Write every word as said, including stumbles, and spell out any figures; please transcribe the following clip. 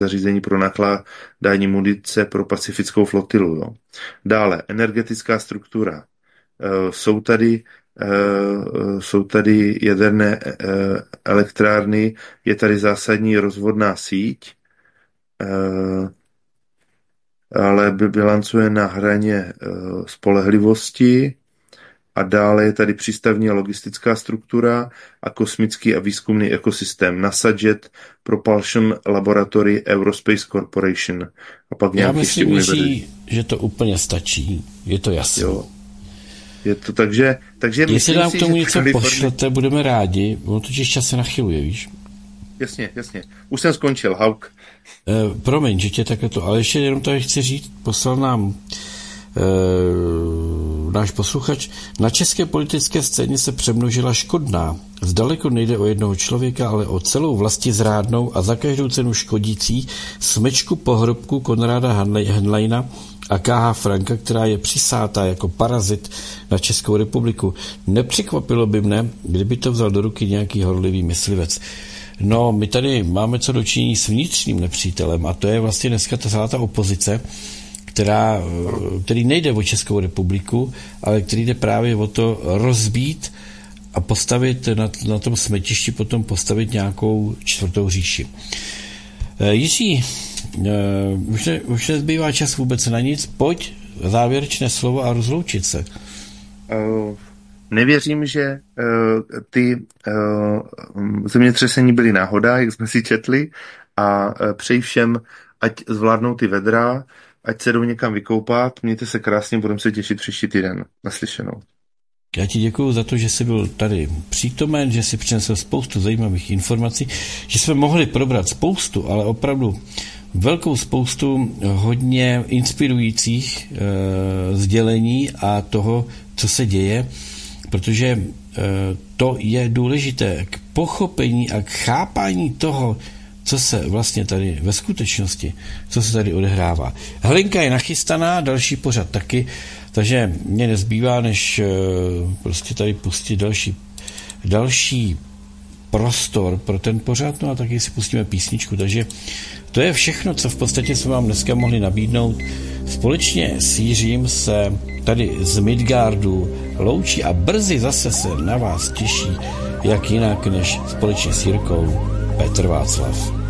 zařízení pro nakládání munice pro pacifickou flotilu. Jo. Dále, energetická struktura. Jsou tady, jsou tady jaderné elektrárny, je tady zásadní rozvodná síť, ale bilancuje na hraně spolehlivosti. A dále je tady přístavní a logistická struktura a kosmický a výzkumný ekosystém NASA Jet Propulsion Laboratory Aerospace Corporation. A pak Já myslím, že, že to úplně stačí. Je to jasné. Je to takže... takže jestli nám k tomu něco Kalifornie... pošlete, budeme rádi. Ono totiž čas se nachyluje, víš? Jasně, jasně. Už jsem skončil, Hauk. E, promiň, že tě takhle to... Ale ještě jenom tady chci říct, poslal nám e, náš posluchač. Na české politické scéně se přemnožila škodná. Zdaleko nejde o jednoho člověka, ale o celou vlastizrádnou a za každou cenu škodící smečku pohrobku Konráda Henleina a K H Franka, která je přisátá jako parazit na Českou republiku. Nepřekvapilo by mne, kdyby to vzal do ruky nějaký horlivý myslivec. No, my tady máme co dočinění s vnitřním nepřítelem a to je vlastně dneska ta celá ta opozice, která, který nejde o Českou republiku, ale který jde právě o to rozbít a postavit na, na tom smetišti potom postavit nějakou čtvrtou říši. E, Jiří, e, už, ne, už nezbývá čas vůbec na nic, pojď závěrečné slovo a rozloučit se. Uh, nevěřím, že uh, ty uh, zemětřesení byly náhoda, jak jsme si četli, a uh, přeji všem, ať zvládnou ty vedra, ať se jdou někam vykoupat, mějte se krásně, budeme se těšit příští týden. Naslyšenou. Já ti děkuju za to, že jsi byl tady přítomen, že jsi přinesl spoustu zajímavých informací, že jsme mohli probrat spoustu, ale opravdu velkou spoustu hodně inspirujících e, sdělení a toho, co se děje, protože e, to je důležité k pochopení a k chápání toho, co se vlastně tady ve skutečnosti, co se tady odehrává. Helenka je nachystaná, další pořad taky, takže mě nezbývá, než prostě tady pustit další, další prostor pro ten pořad, no a taky si pustíme písničku. Takže to je všechno, co v podstatě jsme vám dneska mohli nabídnout. Společně s Jiřím se tady z Midgardu loučí a brzy zase se na vás těší, jak jinak než společně s Jirkou Petr Václav.